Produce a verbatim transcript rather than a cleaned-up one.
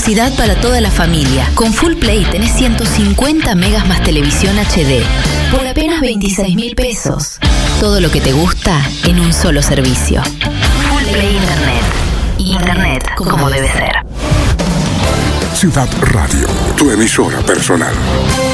velocidad para toda la familia. Con Full Play tenés ciento cincuenta megas más televisión H D por apenas veintiséis mil pesos. Todo lo que te gusta en un solo servicio. Full Play Internet. Internet como debe ser. Ciudad Radio, tu emisora personal.